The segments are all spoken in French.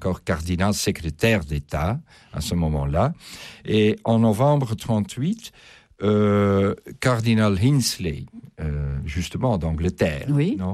encore cardinal secrétaire d'État à ce moment-là. Et en novembre 1938, cardinal Hinsley, justement d'Angleterre,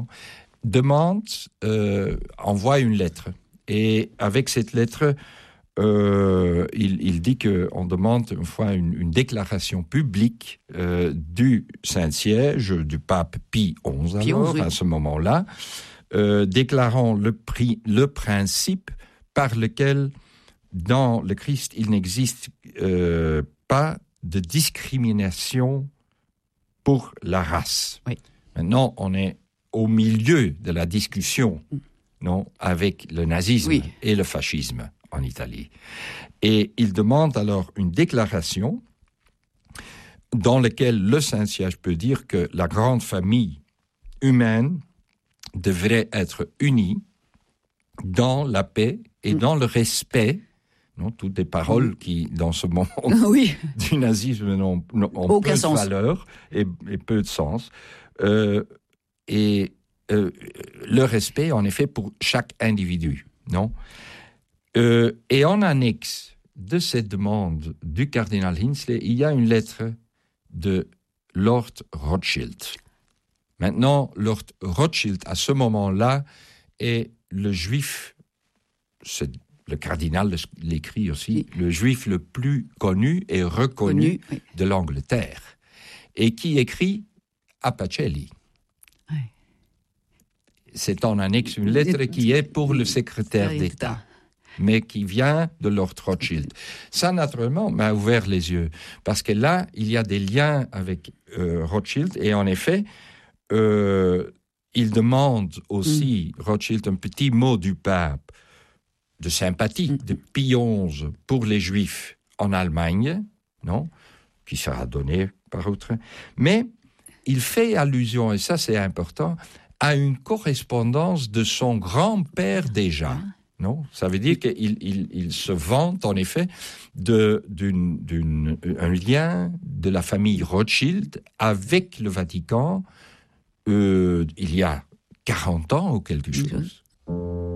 envoie une lettre. Et avec cette lettre, il dit qu'on demande une fois une déclaration publique du Saint-Siège, du pape Pie XI, à ce moment-là, déclarant le principe par lequel, dans le Christ, il n'existe pas de discrimination pour la race. Oui. Maintenant, on est au milieu de la discussion, avec le nazisme et le fascisme en Italie. Et il demande alors une déclaration dans laquelle le Saint-Siège peut dire que la grande famille humaine devrait être unie dans la paix et dans le respect. Toutes des paroles qui, dans ce monde du nazisme, n'ont peu de valeur et peu de sens. Et le respect, en effet, pour chaque individu. Et en annexe de cette demande du cardinal Hinsley, il y a une lettre de Lord Rothschild. Maintenant, Lord Rothschild, à ce moment-là, est le juif, le cardinal l'écrit aussi, le juif le plus connu et reconnu de l'Angleterre, et qui écrit à Pacelli. C'est en annexe une lettre qui est pour le secrétaire d'État, mais qui vient de Lord Rothschild. Ça, naturellement, m'a ouvert les yeux, parce que là, il y a des liens avec Rothschild, et en effet, il demande aussi, Rothschild, un petit mot du pape, de sympathie, de Pie XI pour les Juifs en Allemagne, qui sera donné par autre. Mais il fait allusion, et ça c'est important, à une correspondance de son grand-père déjà. Ça veut dire qu'il se vante, en effet, d'un lien de la famille Rothschild avec le Vatican il y a 40 ans ou quelque chose.